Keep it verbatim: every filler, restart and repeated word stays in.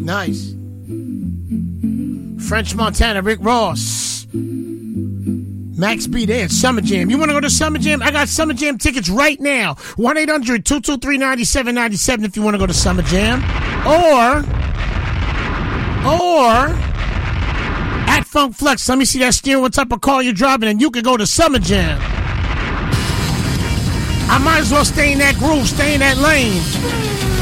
Nice. French Montana, Rick Ross. Max B there at Summer Jam. You want to go to Summer Jam? I got Summer Jam tickets right now. one eight hundred two two three nine seven nine seven if you want to go to Summer Jam. Or, or, at Funk Flex. Let me see that steering, what type of car you're driving, and you can go to Summer Jam. I might as well stay in that groove, stay in that lane.